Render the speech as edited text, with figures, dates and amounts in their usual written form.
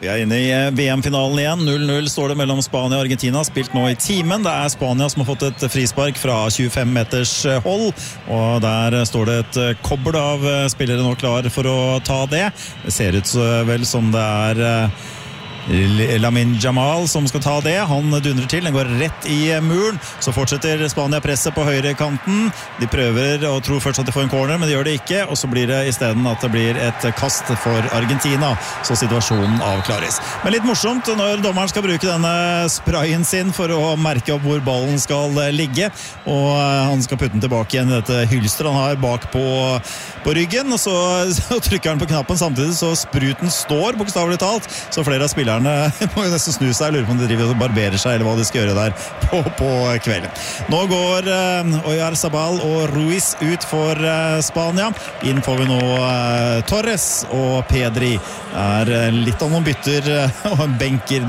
Vi inne i VM-finalen igjen. 0-0 står det mellom Spania og Argentina, spilt nå i timen. Det Spania som har fått et frispark fra 25 meters hold, og der står det et kobbel av spillere nå klar for å ta det. Det ser ut vel som det Lamine Yamal som skal ta det. Han dundrer til, den går rett i muren. Så fortsetter Spania presset på høyre kanten. De prøver og tror først at de får en corner, men de gjør det ikke, og så blir det i stedet at det blir et kast for Argentina, så situasjonen avklares. Men litt morsomt når dommeren skal bruke denne sprayen sin for å merke opp hvor ballen skal ligge, og han skal putte den tilbake igjen i dette hylsteret han har bak på ryggen, og så trykker han på knappen samtidig, så spruten står bokstavelig talt, så flere av spillerne må jo nesten snu seg. Jeg lurer på om de driver og barberer seg eller hva de skal gjøre der på kvelden. Nå går Oyarzabal og Ruiz ut for Spania. Inn får vi nå Torres, og Pedri litt av noen bytter og en benker